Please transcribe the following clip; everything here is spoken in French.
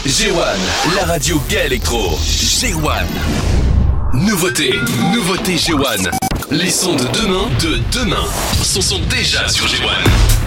G1, la radio gay électro. G1. Nouveauté G1. Les sons de demain sont déjà sur G1.